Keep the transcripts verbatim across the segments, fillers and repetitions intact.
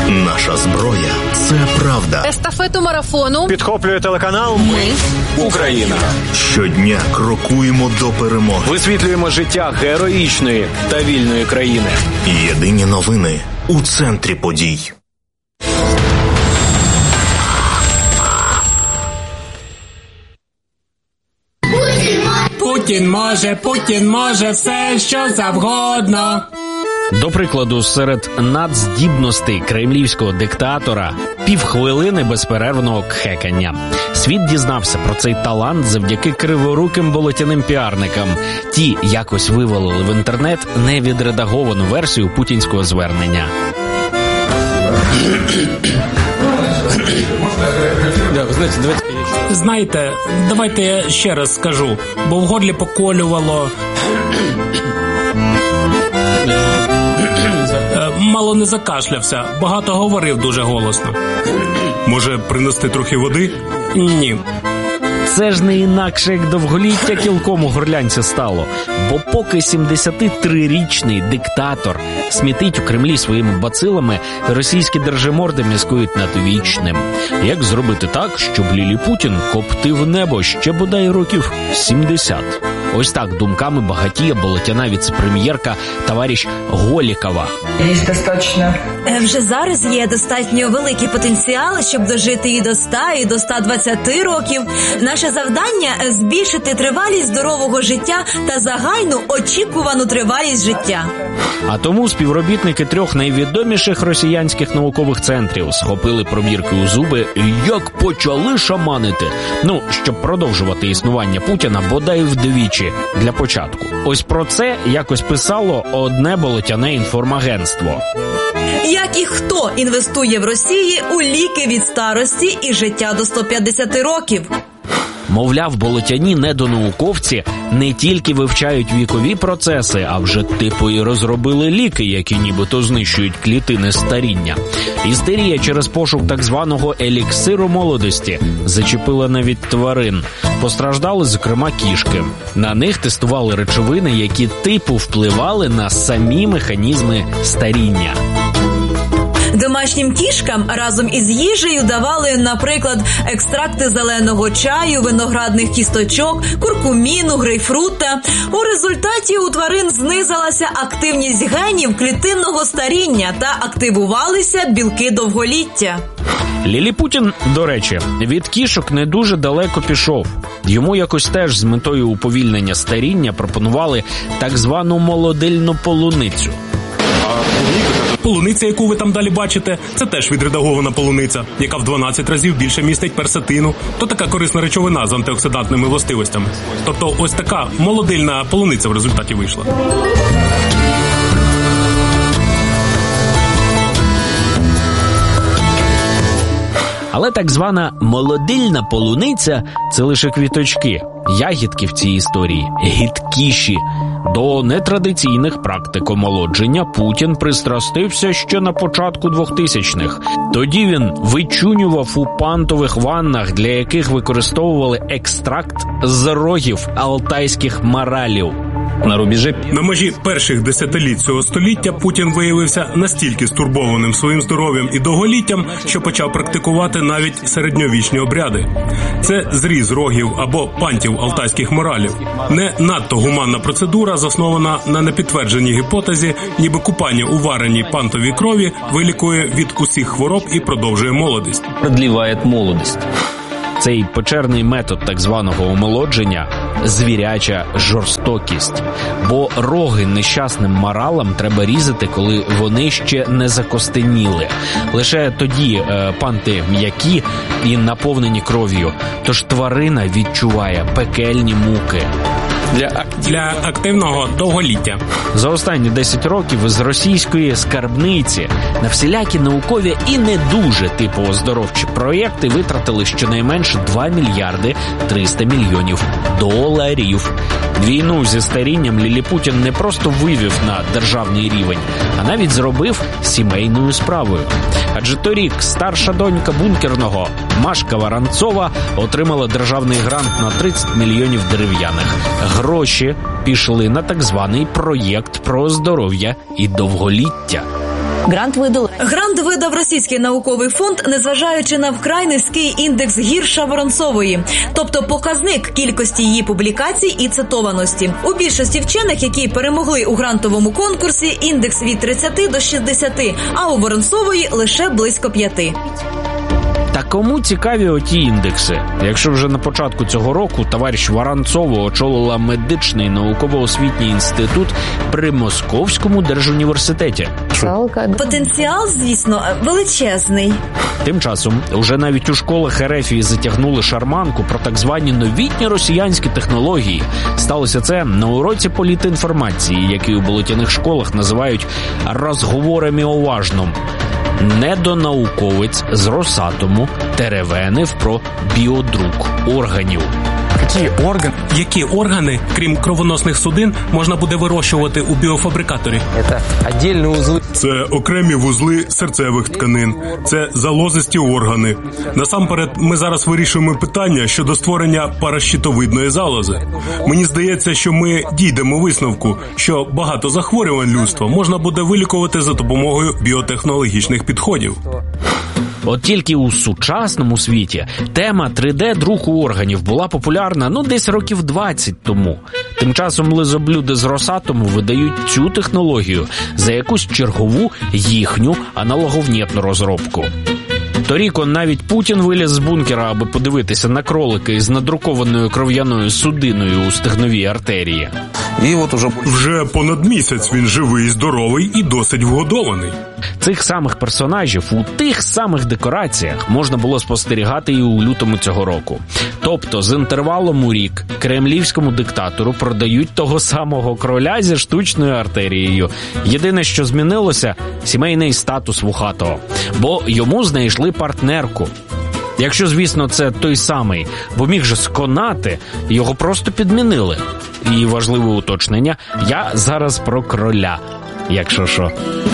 Наша зброя – це правда. Естафету марафону підхоплює телеканал «Ми. Україна». Щодня крокуємо до перемоги. Висвітлюємо життя героїчної та вільної країни. Єдині новини у центрі подій. Путін може, Путін може все, що завгодно. До прикладу, серед надздібностей кремлівського диктатора півхвилини безперервного кхекання. Світ дізнався про цей талант завдяки криворуким болотяним піарникам. Ті якось вивалили в інтернет невідредаговану версію путінського звернення. Знаєте, давайте я ще раз скажу, бо в горлі поколювало. Мало не закашлявся, багато говорив дуже голосно. Може, принести трохи води? Ні. Це ж не інакше, як довголіття кілком у горлянці стало. Бо поки сімдесятитрирічний диктатор смітить у Кремлі своїми бацилами, російські держиморди міскують над вічним. Як зробити так, щоб Ліліпутін коптив небо ще бодай років сімдесят? Ось так думками багатіє болотяна віцепрем'єрка товариш Голікова. Є достатньо. Вже зараз є достатньо великий потенціал, щоб дожити і до ста, і до ста двадцяти років. Наше завдання – збільшити тривалість здорового життя та загальну очікувану тривалість життя. А тому співробітники трьох найвідоміших росіянських наукових центрів схопили пробірки у зуби і як почали шаманити. Ну, щоб продовжувати існування Путіна бодай вдвічі для початку. Ось про це якось писало одне болотяне інформагентство. Як і хто інвестує в Росії у ліки від старості і життя до ста п'ятдесяти років? Мовляв, болотяні недонауковці не тільки вивчають вікові процеси, а вже типу і розробили ліки, які нібито знищують клітини старіння. Істерія через пошук так званого еліксиру молодості зачепила навіть тварин. Постраждали, зокрема, кішки. На них тестували речовини, які типу впливали на самі механізми старіння. Домашнім кішкам разом із їжею давали, наприклад, екстракти зеленого чаю, виноградних кісточок, куркуміну, грейпфрута. У результаті у тварин знизилася активність генів клітинного старіння та активувалися білки довголіття. Ліліпутін, до речі, від кішок не дуже далеко пішов. Йому якось теж з метою уповільнення старіння пропонували так звану молодильну полуницю. Полуниця, яку ви там далі бачите, це теж відредагована полуниця, яка в дванадцять разів більше містить персетину. То така корисна речовина з антиоксидантними властивостями. Тобто ось така молодильна полуниця в результаті вийшла. Але так звана молодильна полуниця – це лише квіточки. Ягідки в цій історії гидкіші. До нетрадиційних практик омолодження Путін пристрастився ще на початку двохтисячних. Тоді він вичунював у пантових ваннах, для яких використовували екстракт з рогів алтайських маралів. На рубежі на межі перших десятиліть цього століття Путін виявився настільки стурбованим своїм здоров'ям і довголіттям, що почав практикувати навіть середньовічні обряди. Це зріз рогів або пантів алтайських моралів. Не надто гуманна процедура, заснована на непідтвердженій гіпотезі, ніби купання у вареній пантовій крові вилікує від усіх хвороб і продовжує молодість. Продліває молодість. Цей печерний метод так званого омолодження – звіряча жорстокість. Бо роги нещасним моралам треба різати, коли вони ще не закостеніли. Лише тоді е, панти м'які і наповнені кров'ю. Тож тварина відчуває пекельні муки. Для, для активного довголіття. За останні десять років з російської скарбниці на всілякі наукові і не дуже типу оздоровчі проєкти витратили щонайменше два мільярди триста мільйонів доларів. Війну зі старінням Ліліпутін не просто вивів на державний рівень, а навіть зробив сімейною справою. Адже торік старша донька бункерного Машка Воронцова отримала державний грант на тридцять мільйонів дерев'яних. Гроші пішли на так званий проєкт про здоров'я і довголіття. Грант видали. Грант видав Російський науковий фонд, незважаючи на вкрай низький індекс гірша Воронцової, тобто показник кількості її публікацій і цитованості. У більшості вчених, які перемогли у грантовому конкурсі, індекс від тридцяти до шістдесяти, а у Воронцової лише близько п'яти. Та кому цікаві оті індекси? Якщо вже на початку цього року товариш Воронцова очолила медичний науково-освітній інститут при Московському держуніверситеті. Потенціал, звісно, величезний. Тим часом уже навіть у школах Ерефії затягнули шарманку про так звані новітні росіянські технології. Сталося це на уроці політінформації, який у болотяних школах називають «розговорами о важном». Недонауковець з Росатому теревенив про біодрук органів. Які органи, які органи, крім кровоносних судин, можна буде вирощувати у біофабрикаторі? Це окремі вузли серцевих тканин, це залозисті органи. Насамперед, ми зараз вирішуємо питання щодо створення паращитовидної залози. Мені здається, що ми дійдемо висновку, що багато захворювань людства можна буде вилікувати за допомогою біотехнологічних підходів. От тільки у сучасному світі тема три де-друку органів була популярна, ну, десь років двадцять тому. Тим часом лизоблюди з Росатому видають цю технологію за якусь чергову їхню аналоговнєтну розробку. Торік он навіть Путін виліз з бункера, аби подивитися на кролика із надрукованою кров'яною судиною у стегновій артерії. І от уже... Вже понад місяць він живий, здоровий і досить вгодований. Цих самих персонажів у тих самих декораціях можна було спостерігати і у лютому цього року. Тобто з інтервалом у рік кремлівському диктатору продають того самого кроля зі штучною артерією. Єдине, що змінилося – сімейний статус вухатого. Бо йому знайшли партнерку. Якщо, звісно, це той самий, бо міг же сконати, його просто підмінили. І важливе уточнення – я зараз про кроля. Якщо що.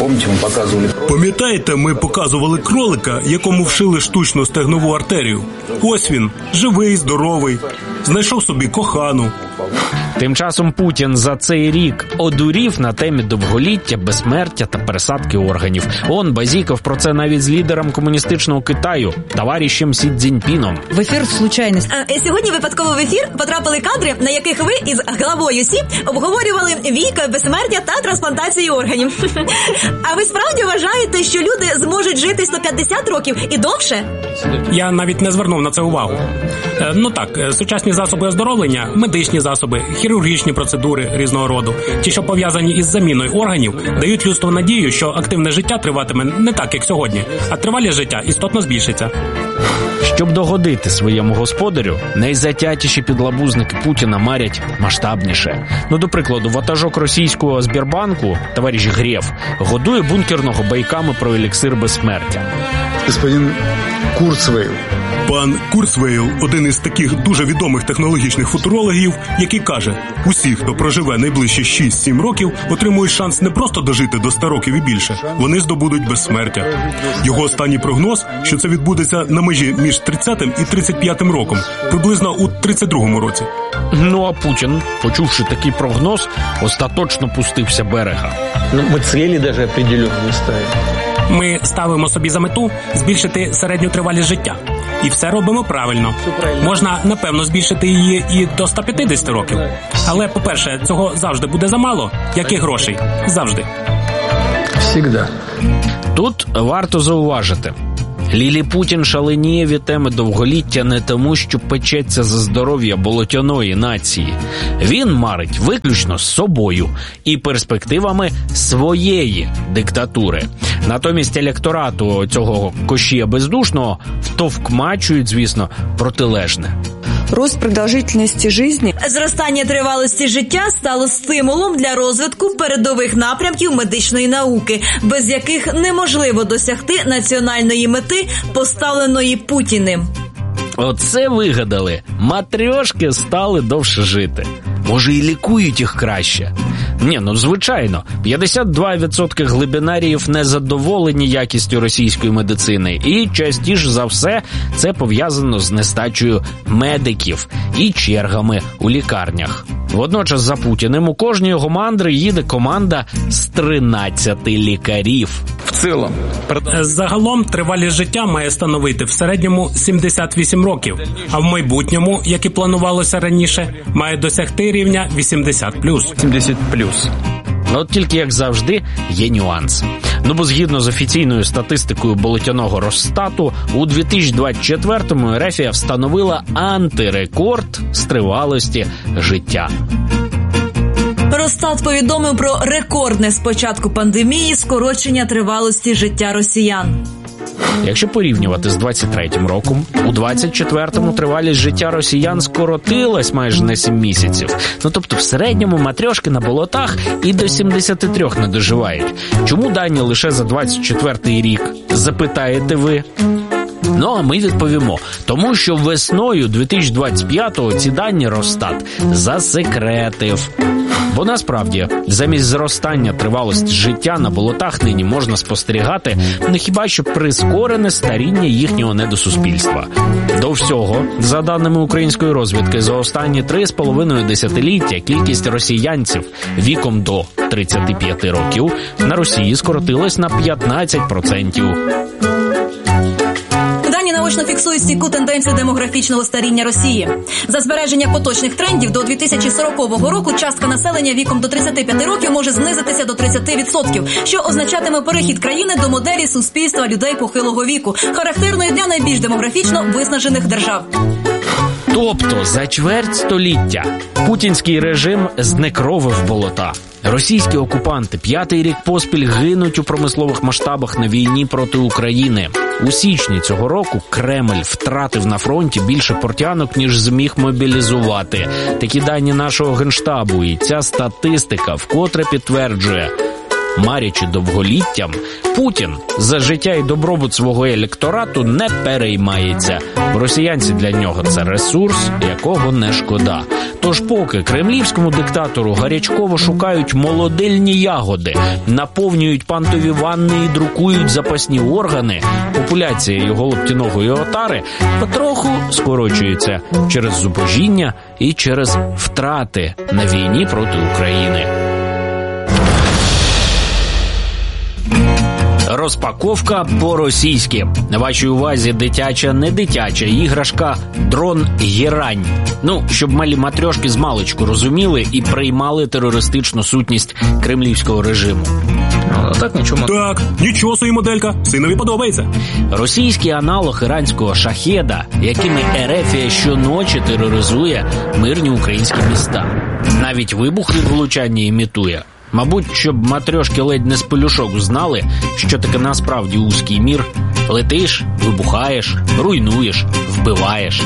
Пам'ятаєте, ми показували кролика, якому вшили штучну стегнову артерію? Ось він, живий, здоровий, знайшов собі кохану. Тим часом Путін за цей рік одурів на темі довголіття, безсмертя та пересадки органів. Он базікав про це навіть з лідером комуністичного Китаю, товаришем Сі Цзіньпіном. В ефір в случайність. А, сьогодні випадково в ефір потрапили кадри, на яких ви із главою Сі обговорювали вік, безсмертя та трансплантацію органів. А ви справді вважаєте, що люди зможуть жити сто п'ятдесят років і довше? Я навіть не звернув на це увагу. Е, ну так, сучасні засоби оздоровлення, медичні засоби, хірургічні процедури різного роду, ті, що пов'язані із заміною органів, дають людству надію, що активне життя триватиме не так, як сьогодні, а тривалість життя істотно збільшиться. Щоб догодити своєму господарю, найзатятіші підлабузники Путіна марять масштабніше. Ну, до прикладу, ватажок російського Сбербанку, товариш Греф, годує бункерного байками про еліксир безсмертя. Господин Курцвейл. Пан Курцвейл – один із таких дуже відомих технологічних футурологів, який каже, усі, хто проживе найближчі шість-сім років, отримують шанс не просто дожити до ста років і більше, вони здобудуть безсмертя. Його останній прогноз, що це відбудеться на межі між тридцятим і тридцять п'ятим роком, приблизно у тридцять другому році. Ну а Путін, почувши такий прогноз, остаточно пустився берега. Ну, ми цілі навіть определенні ставимо. Ми ставимо собі за мету збільшити середню тривалість життя. І все робимо правильно. Можна, напевно, збільшити її і до ста п'ятдесят років. Але, по-перше, цього завжди буде замало, як і грошей. Завжди. Всегда. Тут варто зауважити. Лілі Путін шаленіє від теми довголіття не тому, що печеться за здоров'я болотяної нації. Він марить виключно з собою і перспективами своєї диктатури. Натомість електорату цього кошія бездушного втовкмачують, звісно, протилежне. Рост продовжительності життя. Зростання тривалості життя стало стимулом для розвитку передових напрямків медичної науки, без яких неможливо досягти національної мети, поставленої Путіним. Оце вигадали. Матрьошки стали довше жити. Може, і лікують їх краще. Ні, ну звичайно, п'ятдесят два відсотки глибинаріїв незадоволені якістю російської медицини. І частіше за все це пов'язано з нестачею медиків і чергами у лікарнях. Водночас за Путіним у кожній його мандри їде команда з тринадцяти лікарів. В цілому. Загалом тривалість життя має становити в середньому сімдесят вісім років, а в майбутньому, як і планувалося раніше, має досягти рівня вісімдесят плюс. сімдесят плюс. От тільки, як завжди, є нюанс. Ну бо згідно з офіційною статистикою болотяного Росстату, у дві тисячі двадцять четвертому Ерефія встановила антирекорд з тривалості життя. Росстат повідомив про рекордне з початку пандемії скорочення тривалості життя росіян. Якщо порівнювати з двадцять третім роком, у двадцять четвертому тривалість життя росіян скоротилась майже на сім місяців. Ну тобто в середньому матрьошки на болотах і до сімдесят три не доживають. Чому дані лише за двадцять четвертий рік, запитаєте ви? Ну, а ми відповімо. Тому що весною дві тисячі двадцять п'ятого ці дані Росстат засекретив. Бо насправді, замість зростання тривалості життя на болотах нині можна спостерігати, ну хіба що прискорене старіння їхнього недосуспільства. До всього, за даними української розвідки, за останні три з половиною десятиліття кількість росіянців віком до тридцяти п'яти років на Росії скоротилась на п'ятнадцять відсотків. Наочно фіксують стійку тенденцію демографічного старіння Росії. За збереження поточних трендів до дві тисячі сорокового року частка населення віком до тридцяти п'яти років може знизитися до тридцяти відсотків, що означатиме перехід країни до моделі суспільства людей похилого віку, характерної для найбільш демографічно виснажених держав. Тобто за чверть століття путінський режим знекровив болота. Російські окупанти п'ятий рік поспіль гинуть у промислових масштабах на війні проти України. У січні цього року Кремль втратив на фронті більше портянок, ніж зміг мобілізувати. Такі дані нашого Генштабу, і ця статистика вкотре підтверджує: марячи довголіттям, Путін за життя і добробут свого електорату не переймається. Росіянці для нього – це ресурс, якого не шкода. Тож поки кремлівському диктатору гарячково шукають молодильні ягоди, наповнюють пантові ванни і друкують запасні органи, популяція його лоптяної отари потроху скорочується через зубожіння і через втрати на війні проти України. Розпаковка по-російськи. На вашій увазі дитяча, не дитяча іграшка дрон «Герань». Ну, щоб малі матрьошки з маличку розуміли і приймали терористичну сутність кремлівського режиму. Ну, так нічого. Так, нічого собі моделька, синові подобається. Російський аналог іранського «Шахеда», якими Ерефія щоночі тероризує мирні українські міста. Навіть вибух від влучання імітує. Мабуть, щоб матрьошки ледь не з пелюшок знали, що таке насправді узкий мір. Летиш, вибухаєш, руйнуєш, вбиваєш.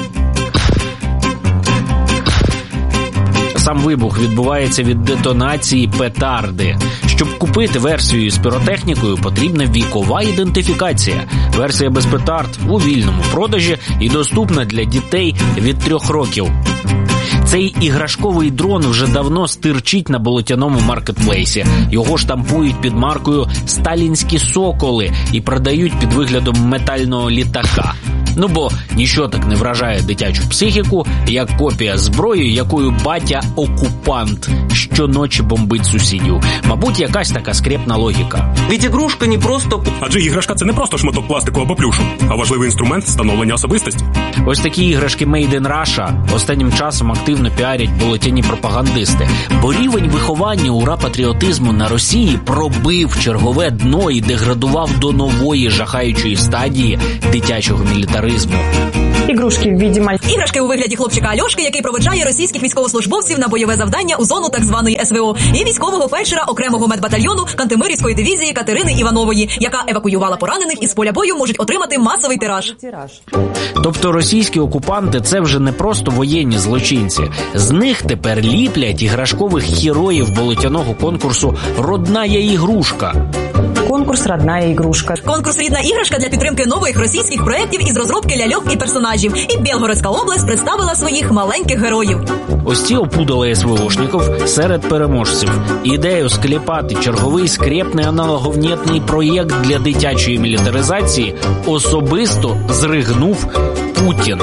Сам вибух відбувається від детонації петарди. Щоб купити версію з піротехнікою, потрібна вікова ідентифікація. Версія без петард у вільному продажі і доступна для дітей від трьох років. Цей іграшковий дрон вже давно стирчить на болотяному маркетплейсі. Його штампують під маркою «Сталінські соколи» і продають під виглядом метального літака. Ну бо ніщо так не вражає дитячу психіку, як копія зброї, якою батя-окупант щоночі бомбить сусідів. Мабуть, якась така скрепна логіка. Ведь ігрушка не просто... Адже іграшка – це не просто шматок пластику або плюшу, а важливий інструмент встановлення особистості. Ось такі іграшки Made in Russia останнім часом активно піарять болотяні пропагандисти. Бо рівень виховання ура-патріотизму на Росії пробив чергове дно і деградував до нової жахаючої стадії дитячого мілітаризму. Ігрушки в віді маль... Іграшки у вигляді хлопчика Альошки, який проведжає російських військовослужбовців на бойове завдання у зону так званої ес ве о, і військового фельдшера окремого медбатальйону Кантемирівської дивізії Катерини Іванової, яка евакуювала поранених із поля бою, можуть отримати масовий тираж. Тобто російські окупанти – це вже не просто воєнні злочинці. З них тепер ліплять іграшкових героїв болотяного конкурсу «Родная ігрушка». Конкурс «Родная ігрушка». Конкурс «Рідна іграшка» для підтримки нових російських проєктів із розробки ляльок і персонажів. І Білгородська область представила своїх маленьких героїв. Ось ці опудали ес ве ошників серед переможців. Ідею склепати черговий скрепний аналоговнєтний проєкт для дитячої мілітаризації особисто зригнув Путін.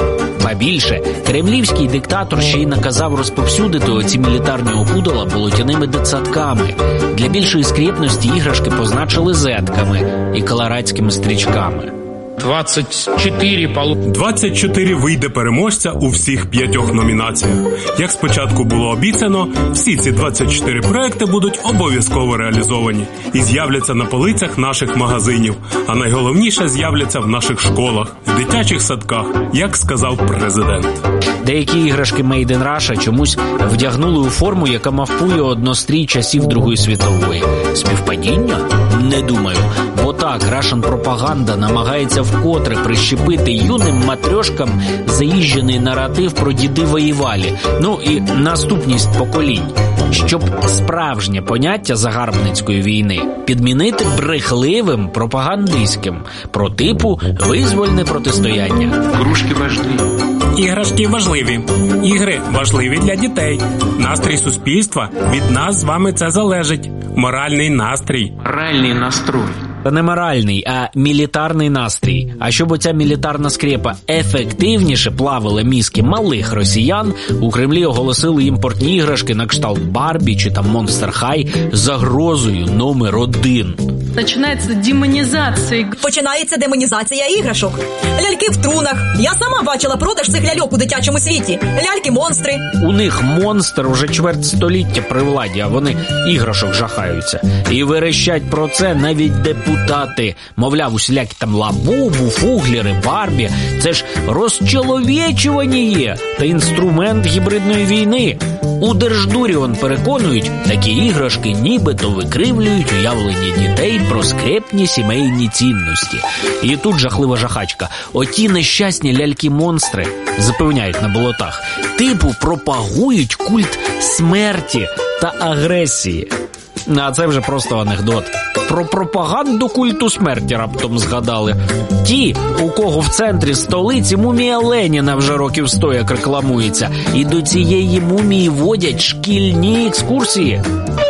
Ба більше, кремлівський диктатор ще й наказав розповсюдити оці мілітарні опудала болотяними дитсадками. Для більшої скрєпності іграшки позначили зетками і колорадськими стрічками. двадцять чотири двадцять чотири вийде переможця у всіх п'ятьох номінаціях. Як спочатку було обіцяно, всі ці двадцять чотири проекти будуть обов'язково реалізовані і з'являться на полицях наших магазинів, а найголовніше з'являться в наших школах, в дитячих садках, як сказав президент. Деякі іграшки Made in Russia чомусь вдягнули у форму, яка мавпує однострій часів Другої світової. Співпадіння? Не думаю. Бо так, Russian пропаганда намагається вкотре прищепити юним матрьошкам заїжджений наратив про діди воєвалі, ну і наступність поколінь, щоб справжнє поняття загарбницької війни підмінити брехливим пропагандистським про типу визвольне протистояння. Ігрушки важливі. Іграшки важливі. Ігри важливі для дітей. Настрій суспільства від нас з вами це залежить. Моральний настрій. Моральний настрой. Та не моральний, а мілітарний настрій. А щоб оця мілітарна скрепа ефективніше плавила мізки малих росіян, у Кремлі оголосили імпортні іграшки на кшталт Барбі чи там Монстер Хай загрозою номер один. Починається демонізація. Починається демонізація іграшок. Ляльки в трунах. Я сама бачила продаж цих ляльок у дитячому світі. Ляльки-монстри. У них монстр уже чверть століття при владі, а вони іграшок жахаються. І верещать про це навіть депутати. Мовляв, усілякі там Лабубу, Фуглери, Барбі. Це ж розчоловічування є та інструмент гібридної війни. У Держдурі он переконують, такі іграшки нібито викривлюють уявлення дітей про скрепні сімейні цінності. І тут жахлива жахачка. Оті нещасні ляльки-монстри, запевняють на болотах, типу пропагують культ смерті та агресії. А це вже просто анекдот. Про пропаганду культу смерті раптом згадали. Ті, у кого в центрі столиці мумія Леніна вже років сто як рекламується, і до цієї мумії водять шкільні екскурсії.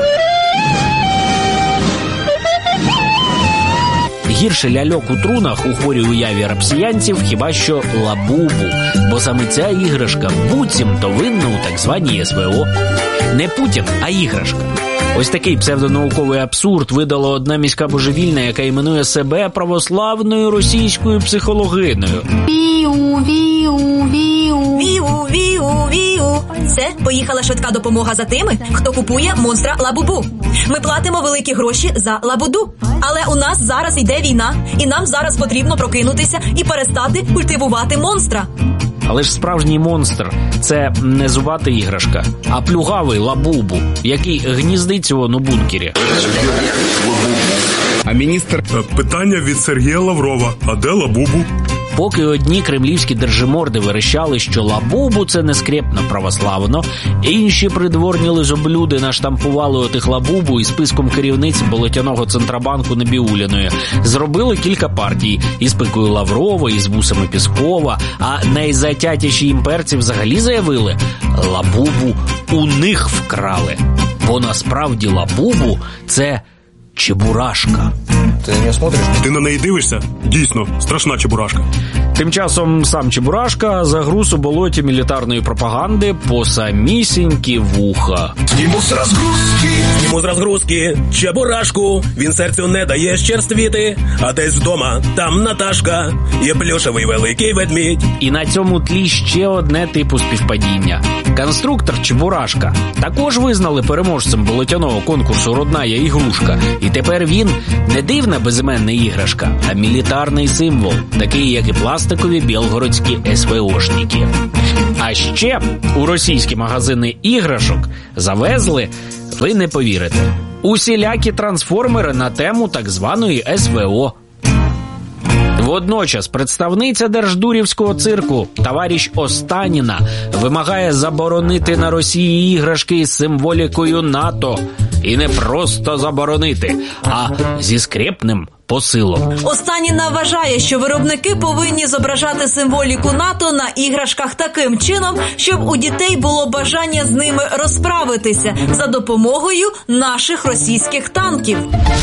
Гірше ляльок у трунах у хворій уяві рапсіянців хіба що Лабубу, бо саме ця іграшка буцімто винна у так званій ес ве о. Не Путін, а іграшка. Ось такий псевдонауковий абсурд видала одна міська божевільна, яка іменує себе православною російською психологиною. Віу, віу, віу. Віу, віу, віу. Це поїхала швидка допомога за тими, хто купує монстра Лабубу. Ми платимо великі гроші за Лабуду. Але у нас зараз йде війна, і нам зараз потрібно прокинутися і перестати культивувати монстра. Але ж справжній монстр – це не зубата іграшка, а плюгавий Лабубу, який гніздиться у бункері. А міністр... Питання від Сергія Лаврова. А де Лабубу? Поки одні кремлівські держиморди верещали, що Лабубу – це не скрепно православно, інші придворні лизоблюди наштампували отих Лабубу із списком керівниць болотяного Центробанку Набіуліної. Зробили кілька партій із пикою Лаврова, із вусами Піскова, а найзатятіші імперці взагалі заявили – Лабубу у них вкрали. Бо насправді Лабубу – це Чебурашка. Ти на неї смотриш? Ти на неї дивишся? Дійсно, страшна Чебурашка. Тим часом сам Чебурашка загруз у болоті мілітарної пропаганди по самісінькі вуха. Зніму з розгрузки. Зніму з розгрузки. Чебурашку. Він серцю не дає щерствіти. А десь вдома, там Наташка. Є плюшевий великий ведмідь. І на цьому тлі ще одне типу співпадіння. Конструктор Чебурашка також визнали переможцем болотяного конкурсу «Родная ігрушка». І тепер він не дивна безіменна іграшка, а мілітарний символ, такий, як і пластикові білгородські ес ве ошники. А ще у російські магазини іграшок завезли, ви не повірите, усілякі трансформери на тему так званої ес ве о. Водночас представниця держдурівського цирку товариш Останіна вимагає заборонити на Росії іграшки із символікою НАТО. І не просто заборонити, а зі скрепним посилом. Останіна вважає, що виробники повинні зображати символіку НАТО на іграшках таким чином, щоб у дітей було бажання з ними розправитися за допомогою наших російських танків.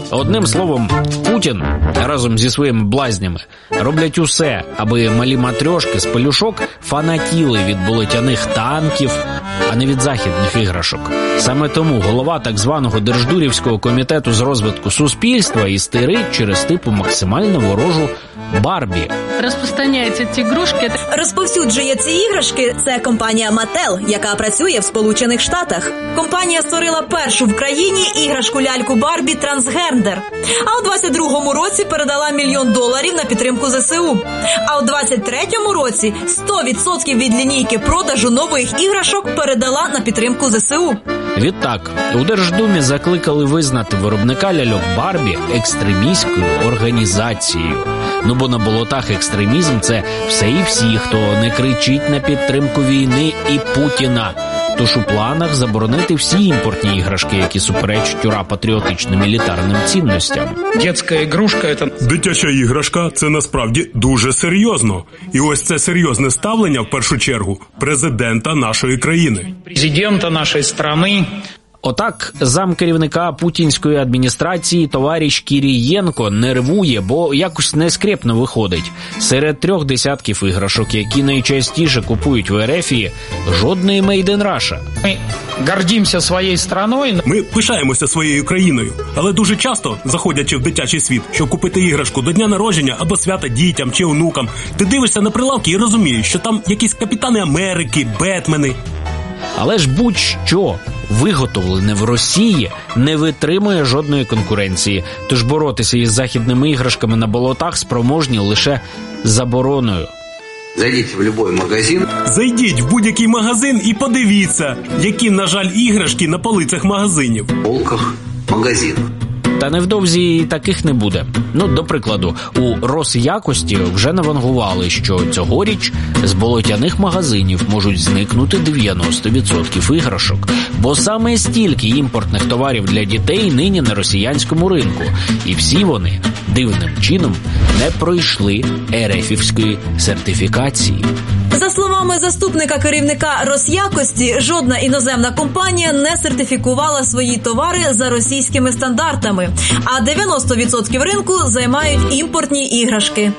Одним словом, Путін разом зі своїми блазнями роблять усе, аби малі матрьошки з пелюшок фанатіли від болотяних танків, а не від західних іграшок. Саме тому голова так званого Держдурівського комітету з розвитку суспільства істерить через типу максимально ворожу Барбі. Розпространяються ці ігрушки. Розповсюджує ці іграшки – це компанія Mattel, яка працює в Сполучених Штатах. Компанія створила першу в країні іграшку-ляльку Барбі трансгендер. А у двадцять другому році передала мільйон доларів на підтримку зе се у. А у двадцять третьому році сто відсотків від лінійки продажу нових іграшок передала на підтримку зе се у. Відтак, у Держдумі закликали визнати виробника ляльок Барбі екстремістською організацією. Ну бо на болотах екстремізм – це все і всі, хто не кричить на підтримку війни і Путіна. Тож у планах заборонити всі імпортні іграшки, які суперечать ура патріотичним мілітарним цінностям. Детська ігрушка – це... Дитяча іграшка – це насправді дуже серйозно. І ось це серйозне ставлення, в першу чергу, президента нашої країни. Президента нашої країни. Отак замкерівника путінської адміністрації товариш Кірієнко нервує, бо якось нескрепно виходить. Серед трьох десятків іграшок, які найчастіше купують в ер еф, жодної Made in Russia. Ми гордимося своєю країною. Ми пишаємося своєю країною, але дуже часто, заходячи в дитячий світ, щоб купити іграшку до дня народження або свята дітям чи онукам, ти дивишся на прилавки і розумієш, що там якісь Капітани Америки, Бетмени. Але ж будь-що виготовлене в Росії не витримує жодної конкуренції, тож боротися із західними іграшками на болотах спроможні лише забороною. Зайдіть в будь-який магазин. Зайдіть в будь-який магазин і подивіться, які, на жаль, іграшки на полицях магазинів. В полках магазинів. Та невдовзі таких не буде. Ну, до прикладу, у Росякості вже навангували, що цьогоріч з болотяних магазинів можуть зникнути дев'яносто відсотків іграшок, бо саме стільки імпортних товарів для дітей нині на росіянському ринку. І всі вони дивним чином не пройшли ер ефівської сертифікації. За словами заступника керівника Росякості, жодна іноземна компанія не сертифікувала свої товари за російськими стандартами, а дев'яносто відсотків ринку займають імпортні іграшки.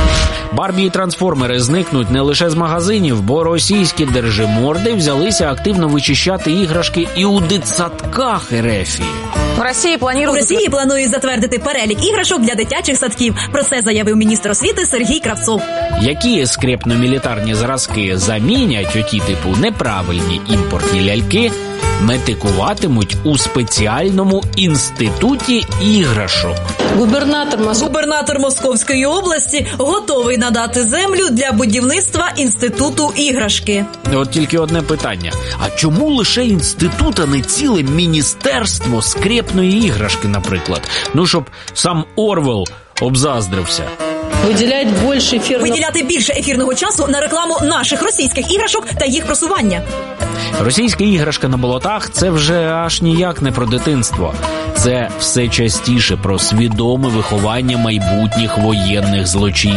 Барбі і трансформери зникнуть не лише з магазинів, бо російські держиморди взялися активно вичищати іграшки і у дитсадках ер еф. В Росії планують... У Росії планують затвердити перелік іграшок для дитячих садків. Про це заявив міністр освіти Сергій Кравцов. Які скрепно-мілітарні зразки замінять оті типу неправильні імпортні ляльки, метикуватимуть у спеціальному інституті іграшок. Губернатор, Мос... Губернатор Московської області готовий надати землю для будівництва інституту іграшки. От тільки одне питання. А чому лише інститут, а не ціле міністерство скрепної іграшки, наприклад? Ну, щоб сам Орвел обзаздрився. Виділяти більше ефірного... Виділяти більше ефірного часу на рекламу наших російських іграшок та їх просування. Російська іграшка на болотах – це вже аж ніяк не про дитинство. Це все частіше про свідоме виховання майбутніх воєнних злочинців.